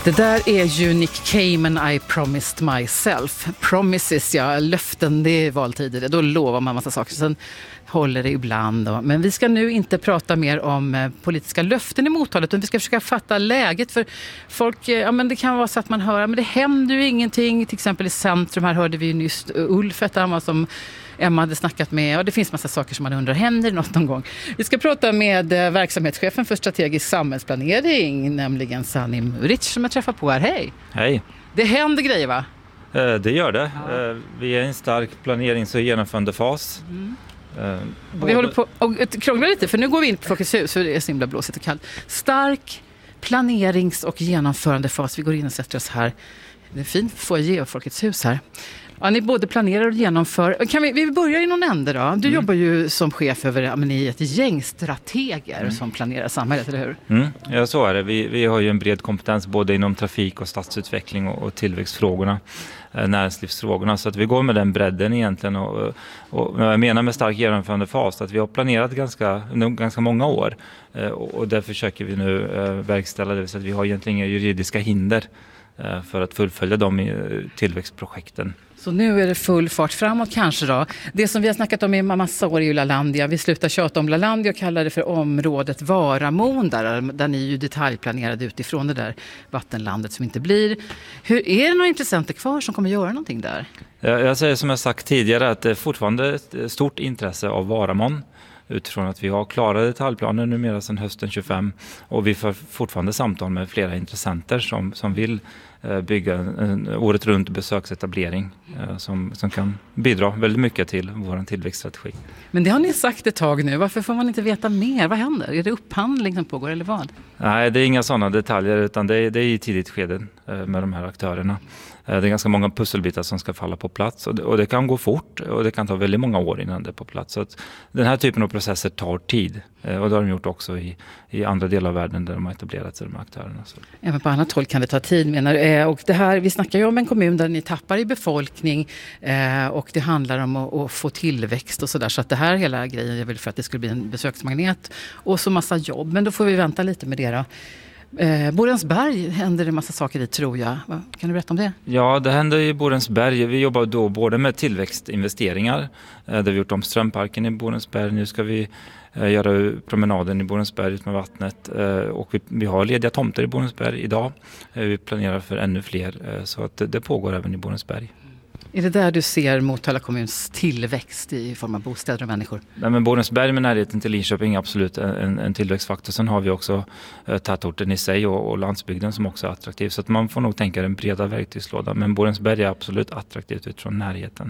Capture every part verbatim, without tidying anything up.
Det där är ju Nick Cayman, I promised myself. Promises, ja, löften, det är valtider. Då lovar man massa saker, sen håller det ibland. Då. Men vi ska nu inte prata mer om eh, politiska löften i Motala, utan vi ska försöka fatta läget. För folk, eh, ja men det kan vara så att man hör, men det händer ju ingenting. Till exempel i centrum, här hörde vi ju nyss Ulf, han som Emma hade snackat med, och det finns massa saker som man undrar, händer det något någon gång? Vi ska prata med eh, verksamhetschefen för strategisk samhällsplanering, nämligen Sani Muric, som jag träffar på här. Hej! Hej! Det händer grejer, va? Eh, det gör det. Ja. Eh, vi är i en stark planerings- och genomförandefas. Mm. Eh, Och vi håller på att krångla lite, för nu går vi in på Folkets hus, för det är så himla blåsigt och kallt. Stark planerings- och genomförandefas. Vi går in och sätter oss här. Det är fint för att ge Folkets hus här. Ja, ni både planerar och genomför. Kan vi, vi börjar i någon ände då? Du mm. jobbar ju som chef över ja, men ni är ett gäng strateger mm. som planerar samhället, eller hur? Mm. Ja, så är det. Vi, vi har ju en bred kompetens både inom trafik- och stadsutveckling och, och tillväxtfrågorna, eh, näringslivsfrågorna. Så att vi går med den bredden egentligen. Och, och, och jag menar med stark genomförande fas att vi har planerat ganska, ganska många år. Eh, och, och där försöker vi nu eh, verkställa det. Det vill säga att vi har egentligen inga juridiska hinder eh, för att fullfölja de eh, tillväxtprojekten. Så nu är det full fart framåt kanske då. Det som vi har snackat om i massa år är ju Lalandia. Vi slutar tjata om Lalandia och kallar det för området Varamon där, där ni ju detaljplanerade utifrån det där vattenlandet som inte blir. Hur, är det några intressenter kvar som kommer göra någonting där? Jag säger som jag sagt tidigare att det är fortfarande ett stort intresse av Varamon. Utifrån att vi har klara detaljplaner numera sedan hösten tjugofem, och vi får fortfarande samtal med flera intressenter som, som vill eh, bygga en, en året runt besöksetablering eh, som, som kan bidra väldigt mycket till vår tillväxtstrategi. Men det har ni sagt ett tag nu. Varför får man inte veta mer? Vad händer? Är det upphandling som pågår eller vad? Nej, det är inga sådana detaljer, utan det är, det är i tidigt skede eh, med de här aktörerna. Det är ganska många pusselbitar som ska falla på plats, och det, och det kan gå fort och det kan ta väldigt många år innan det är på plats. Så att den här typen av processer tar tid, och det har de gjort också i, i andra delar av världen där de har etablerat sig, de här aktörerna. Så. Även på annat håll kan det ta tid, menar du? Och det här, vi snackar ju om en kommun där ni tappar i befolkning eh, och det handlar om att, att få tillväxt och sådär. Så att det här hela grejen är väl för att det skulle bli en besöksmagnet och så massa jobb. Men då får vi vänta lite med det då. Eh, Borensberg händer det en massa saker i, tror jag. Kan du berätta om det? Ja, det händer i Borensberg. Vi jobbar då både med tillväxtinvesteringar, eh, där vi gjort om strömparken i Borensberg. Nu ska vi eh, göra promenaden i Borensberg ut med vattnet, eh, och vi, vi har lediga tomter i Borensberg idag. Eh, vi planerar för ännu fler, eh, så att det, det pågår även i Borensberg. Är det där du ser Motala kommuns tillväxt i form av bostäder och människor? Nej, men Borensberg med närheten till Linköping är absolut en, en tillväxtfaktor. Sen har vi också eh, tätorten i sig och, och landsbygden som också är attraktiv. Så att man får nog tänka en breda verktygslåda. Men Borensberg är absolut attraktivt utifrån närheten.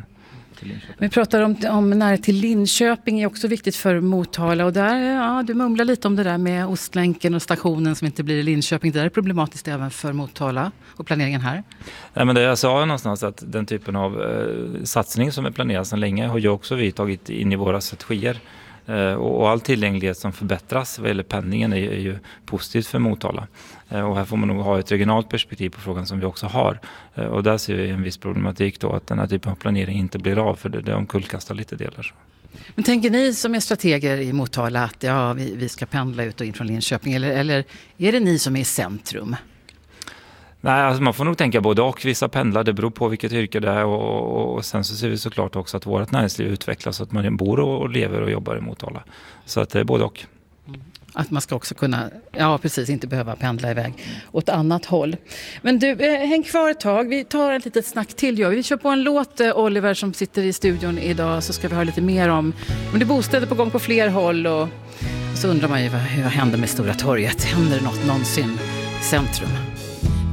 Vi pratar om, om närhet till Linköping är också viktigt för Motala, och där, ja, du mumlar lite om det där med Ostlänken och stationen som inte blir i Linköping. Det där är problematiskt även för Motala och planeringen här. Nej, men det jag sa någonstans att den typen av eh, satsning som är planerad sedan länge har ju också vi tagit in i våra strategier. Och all tillgänglighet som förbättras vad gäller pendlingen är ju positivt för Motala. Och här får man nog ha ett regionalt perspektiv på frågan som vi också har. Och där ser vi en viss problematik då att den här typen av planering inte blir av, för det, det omkullkastar lite delar. Men tänker ni som är strateger i Motala att ja, vi, vi ska pendla ut och in från Linköping, eller, eller är det ni som är i centrum? Nej, alltså man får nog tänka både och. Vissa pendlar, det beror på vilket yrke det är, och, och, och sen så ser vi såklart också att vårt näringsliv utvecklas så att man bor och, och lever och jobbar i Motala. Så att det är både och. Att man ska också kunna, ja precis, inte behöva pendla iväg åt annat håll. Men du, eh, häng kvar ett tag. Vi tar ett litet snack till. Ja. Vi kör på en låt, eh, Oliver som sitter i studion idag, så ska vi höra lite mer om, om det är bostäder på gång på fler håll, och så undrar man ju vad, hur händer med Stora torget? Händer det något någonsin i centrum?